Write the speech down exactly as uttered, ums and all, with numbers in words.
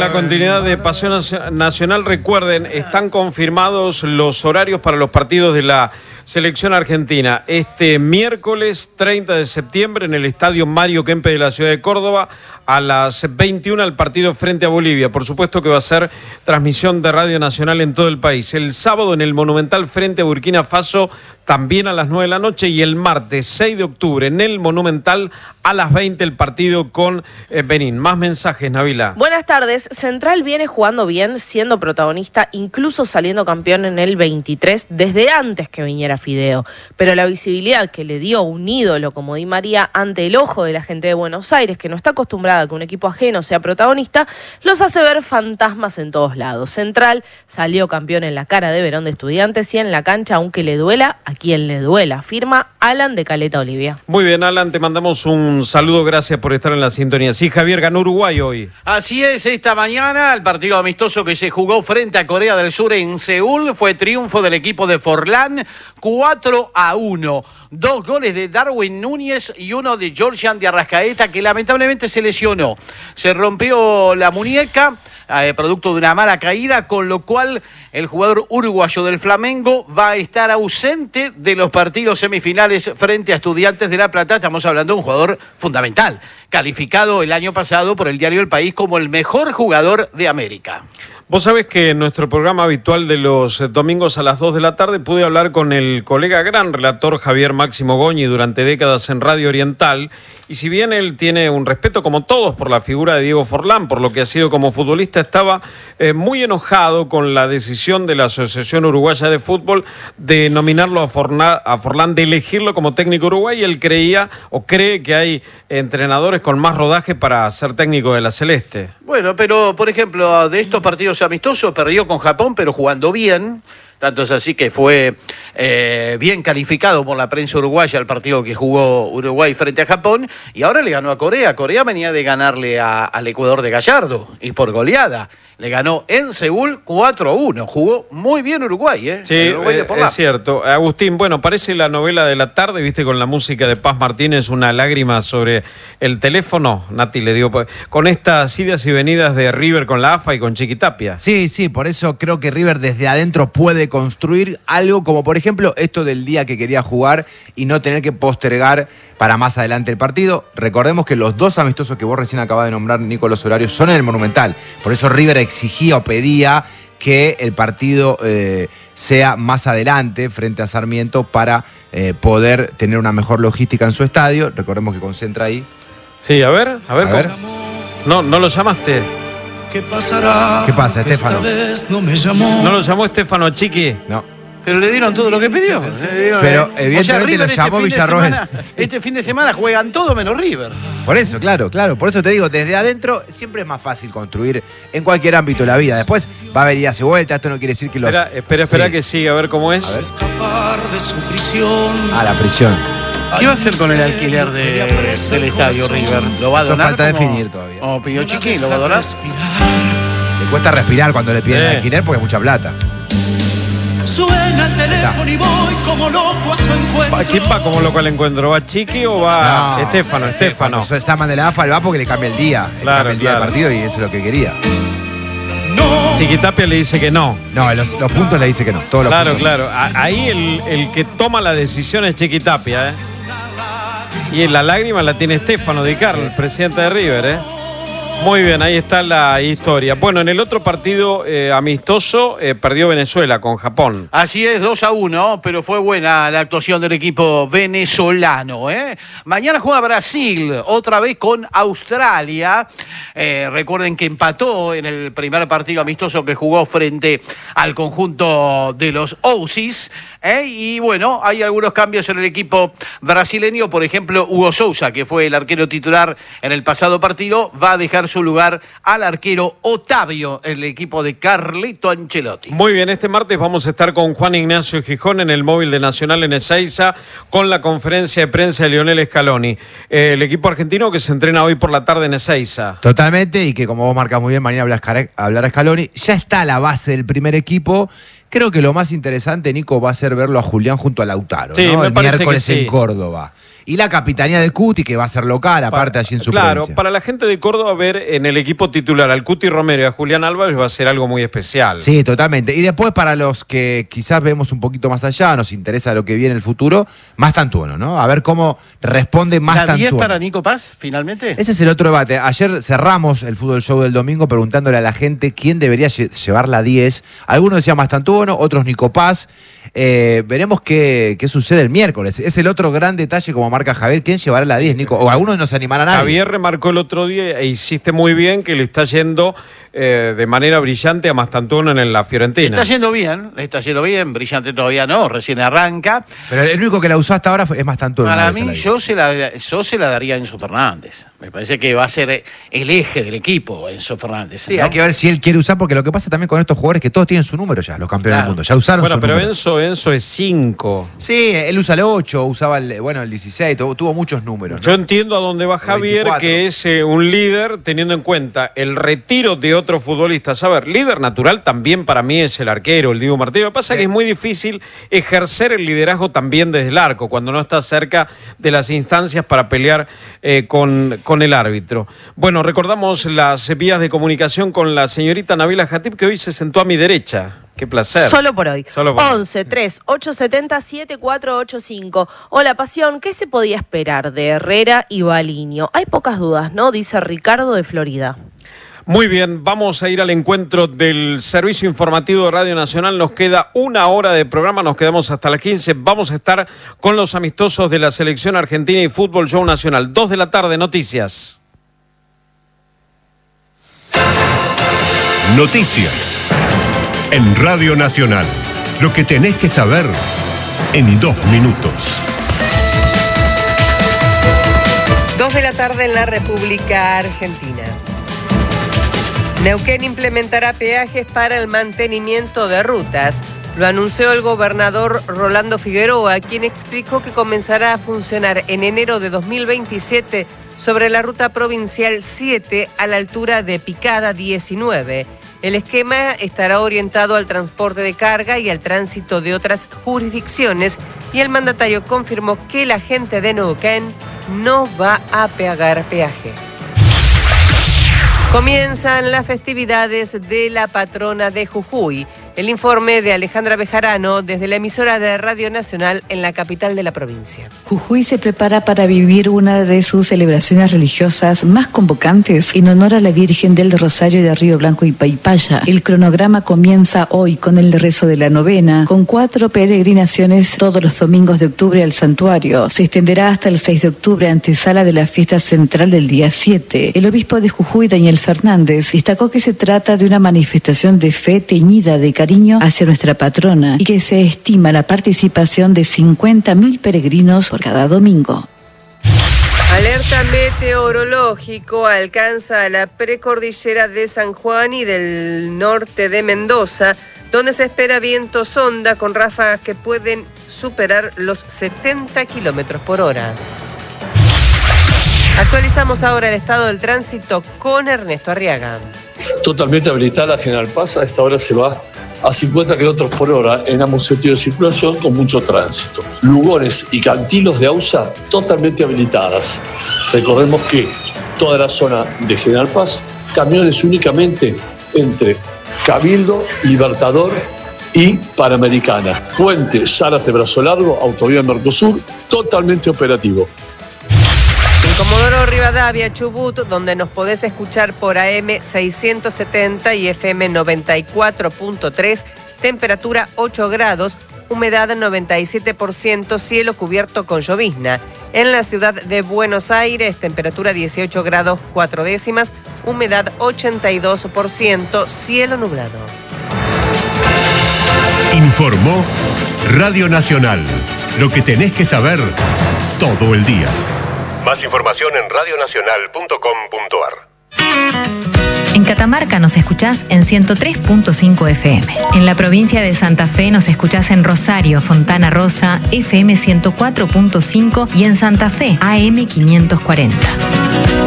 la continuidad de Pasión Nacional, recuerden, están confirmados los horarios para los partidos de la selección argentina. Este miércoles treinta de septiembre en el estadio Mario Kempes de la ciudad de Córdoba, a las veintiuna el partido frente a Bolivia. Por supuesto que va a ser transmisión de Radio Nacional en todo el país. El sábado en el Monumental frente a Burkina Faso, también a las nueve de la noche, y el martes seis de octubre en el Monumental a las veinte el partido con eh, Benín. Más mensajes, Nabila. Buenas tardes. Central viene jugando bien, siendo protagonista, incluso saliendo campeón en el veintitrés, desde antes que viniera Fideo. Pero la visibilidad que le dio un ídolo como Di María ante el ojo de la gente de Buenos Aires, que no está acostumbrada a que un equipo ajeno sea protagonista, los hace ver fantasmas en todos lados. Central salió campeón en la cara de Verón de Estudiantes y en la cancha, aunque le duela, a quien le duela, firma Alan de Caleta Olivia. Muy bien, Alan, te mandamos un saludo, gracias por estar en la sintonía. Sí, Javier, ganó Uruguay hoy. Así es, esta mañana el partido amistoso que se jugó frente a Corea del Sur en Seúl fue triunfo del equipo de Forlán, cuatro a uno. Dos goles de Darwin Núñez y uno de Georgian de Arrascaeta, que lamentablemente se lesionó. Se rompió la muñeca, eh, producto de una mala caída, con lo cual el jugador uruguayo del Flamengo va a estar ausente de los partidos semifinales frente a Estudiantes de La Plata. Estamos hablando de un jugador fundamental, calificado el año pasado por el diario El País como el mejor jugador de América. Vos sabés que en nuestro programa habitual de los domingos a las dos de la tarde pude hablar con el colega gran relator Javier Máximo Goñi durante décadas en Radio Oriental, y si bien él tiene un respeto como todos por la figura de Diego Forlán, por lo que ha sido como futbolista, estaba eh, muy enojado con la decisión de la Asociación Uruguaya de Fútbol de nominarlo a, Forna, a Forlán, de elegirlo como técnico uruguay, y él creía o cree que hay entrenadores con más rodaje para ser técnico de la Celeste. Bueno, pero por ejemplo, de estos partidos amistosos perdió con Japón, pero jugando bien. Tanto es así que fue eh, bien calificado por la prensa uruguaya el partido que jugó Uruguay frente a Japón, y ahora le ganó a Corea. Corea venía de ganarle a, al Ecuador de Gallardo, y por goleada. Le ganó en Seúl cuatro a uno. Jugó muy bien Uruguay, ¿eh? Sí, Uruguay de es cierto. Agustín, bueno, parece la novela de la tarde, viste, con la música de Paz Martínez, una lágrima sobre el teléfono. Nati le dio con estas idas y venidas de River con la A F A y con Chiquitapia. Sí, sí, por eso creo que River desde adentro puede construir algo como, por ejemplo, esto del día que quería jugar y no tener que postergar para más adelante el partido. Recordemos que los dos amistosos que vos recién acabas de nombrar, Nico, los horarios son en el Monumental. Por eso River exigía o pedía que el partido eh, sea más adelante frente a Sarmiento para eh, poder tener una mejor logística en su estadio. Recordemos que concentra ahí. Sí, a ver, a ver. A ver. No, no lo llamaste. ¿Qué pasará? ¿Qué pasa, Estefano? No me llamó. ¿No lo llamó Estefano Chiqui? No. Pero le dieron todo lo que pidió. Dieron, Pero eh. evidentemente o sea, River lo llamó este Villarroel. Semana, este fin de semana juegan todo menos River. Por eso, claro, claro. Por eso te digo, desde adentro siempre es más fácil construir en cualquier ámbito de la vida. Después va a haber idas y vueltas. Esto no quiere decir que los... Espera, espera, espera sí. que siga, a ver cómo es. A ver. Escapar de su prisión. A la prisión. ¿Qué va a hacer con el alquiler de, del estadio River? ¿Lo va a Eso donar? falta como, definir todavía. Como pidió Chiqui, ¿lo va a donar? Le cuesta respirar cuando le piden Eh. alquiler porque es mucha plata. Suena el teléfono y voy como loco a su encuentro. ¿Quién va como loco al encuentro? ¿Va Chiqui o va No, Estefano? Estefano. Cuando llaman de la A F A, él va porque le cambia el día. Le Claro, cambia el día claro. del partido y eso es lo que quería. No. Chiquitapia le dice que no. No, los, los puntos le dice que no. Todos los Claro, puntos. claro. A- Ahí el, el que toma la decisión es Chiquitapia, ¿eh? Y la lágrima la tiene Estefano Di Carlo, el presidente de River, ¿eh? Muy bien, ahí está la historia. Bueno, en el otro partido eh, amistoso eh, perdió Venezuela con Japón. Así es, dos a uno, pero fue buena la actuación del equipo venezolano, ¿eh? Mañana juega Brasil, otra vez con Australia. Eh, recuerden que empató en el primer partido amistoso que jugó frente al conjunto de los Aussies, ¿eh? Y bueno, hay algunos cambios en el equipo brasileño. Por ejemplo, Hugo Sousa, que fue el arquero titular en el pasado partido, va a dejar su lugar al arquero Otavio, el equipo de Carlito Ancelotti. Muy bien, este martes vamos a estar con Juan Ignacio Gijón en el móvil de Nacional en Ezeiza con la conferencia de prensa de Lionel Scaloni. Eh, el equipo argentino que se entrena hoy por la tarde en Ezeiza. Totalmente, y que como vos marcas muy bien, mañana hablar a Scaloni. Ya está la base del primer equipo. Creo que lo más interesante, Nico, va a ser verlo a Julián junto a Lautaro, Sí, ¿no? me El parece miércoles que sí. en Córdoba. Y la capitanía de Cuti, que va a ser local, aparte Para- allí en su Claro, provincia. para la gente de Córdoba ver en el equipo titular al Cuti Romero y a Julián Álvarez va a ser algo muy especial. Sí, totalmente. Y después para los que quizás vemos un poquito más allá, nos interesa lo que viene en el futuro, Mastantuono, ¿no? A ver cómo responde ¿La diez Mastantuono. para Nico Paz, finalmente? Ese es el otro debate. Ayer cerramos el Fútbol Show del domingo preguntándole a la gente quién debería lle- llevar la diez. Algunos decían Mastantuono, otros Nico Paz. Eh, veremos qué, qué sucede el miércoles. Es el otro gran detalle, como marca Javier, quién llevará la diez, Nico. O algunos no se animarán a nadie. Javier remarcó el otro día e hiciste muy bien que le está yendo eh, de manera brillante a Mastantuono en la Le Fiorentina. está yendo bien, le está yendo bien, brillante todavía no, recién arranca. Pero el único que la usó hasta ahora fue- es Mastantuono. Para una vez a mí, la diez. yo se, la, yo se la daría a Enzo Fernández. Me parece que va a ser el eje del equipo, Enzo Fernández. Sí, ¿no? hay que ver si él quiere usar, porque lo que pasa también con estos jugadores es que todos tienen su número ya, los campeones Claro. del mundo. Ya usaron Bueno, su pero número. Enzo, Enzo es cinco. Sí, él usa el ocho, usaba el, bueno, el dieciséis, tuvo, tuvo muchos números. ¿no? Yo entiendo a dónde va Javier, veinticuatro. que es eh, un líder teniendo en cuenta el retiro de otros futbolistas. A ver, líder natural también para mí es el arquero, el Diego Martínez. Lo que pasa es Sí. que es muy difícil ejercer el liderazgo también desde el arco, cuando no estás cerca de las instancias para pelear eh, con, con el árbitro. Bueno, recordamos las vías de comunicación con la señorita Nabila Jatib, que hoy se sentó a mi derecha. Qué placer. Solo por hoy. Solo por hoy. once, tres, ocho siete cero, siete cuatro ocho cinco. Hola, Pasión. ¿Qué se podía esperar de Herrera y Baliño? Hay pocas dudas, ¿no? Dice Ricardo de Florida. Muy bien, vamos a ir al encuentro del Servicio Informativo de Radio Nacional. Nos queda una hora de programa, nos quedamos hasta las quince. Vamos a estar con los amistosos de la Selección Argentina y Fútbol Show Nacional. Dos de la tarde, noticias. Noticias en Radio Nacional. Lo que tenés que saber en dos minutos. Dos de la tarde en la República Argentina. Neuquén implementará peajes para el mantenimiento de rutas. Lo anunció el gobernador Rolando Figueroa, quien explicó que comenzará a funcionar en enero de dos mil veintisiete sobre la ruta provincial siete a la altura de Picada diecinueve. El esquema estará orientado al transporte de carga y al tránsito de otras jurisdicciones, y el mandatario confirmó que la gente de Neuquén no va a pagar peaje. Comienzan las festividades de la patrona de Jujuy. El informe de Alejandra Bejarano desde la emisora de Radio Nacional en la capital de la provincia. Jujuy se prepara para vivir una de sus celebraciones religiosas más convocantes en honor a la Virgen del Rosario de Río Blanco y Paipaya. El cronograma comienza hoy con el rezo de la novena, con cuatro peregrinaciones todos los domingos de octubre al santuario. Se extenderá hasta el seis de octubre, antesala de la fiesta central del día siete. El obispo de Jujuy, Daniel Fernández, destacó que se trata de una manifestación de fe teñida de cariño hacia nuestra patrona y que se estima la participación de cincuenta mil peregrinos por cada domingo. Alerta meteorológico alcanza la precordillera de San Juan y del norte de Mendoza, donde se espera viento sonda con ráfagas que pueden superar los setenta kilómetros por hora. Actualizamos ahora el estado del tránsito con Ernesto Arriaga. Totalmente habilitada la General Paz, a esta hora se va a cincuenta kilómetros por hora en ambos sentidos de circulación con mucho tránsito. Lugones y cantilos de AUSA totalmente habilitadas. Recordemos que toda la zona de General Paz, camiones únicamente entre Cabildo, Libertador y Panamericana. Puente, Salas de Brazo Largo, Autovía Mercosur, totalmente operativo. En Comodoro Rivadavia, Chubut, donde nos podés escuchar por A M seiscientos setenta y F M noventa y cuatro punto tres, temperatura ocho grados, humedad noventa y siete por ciento, cielo cubierto con llovizna. En la ciudad de Buenos Aires, temperatura dieciocho grados cuatro décimas, humedad ochenta y dos por ciento, cielo nublado. Informó Radio Nacional. Lo que tenés que saber todo el día. Más información en radio nacional punto com punto ar. En Catamarca nos escuchás en ciento tres punto cinco F M. En la provincia de Santa Fe nos escuchás en Rosario, Fontana Rosa, F M ciento cuatro punto cinco y en Santa Fe, A M quinientos cuarenta.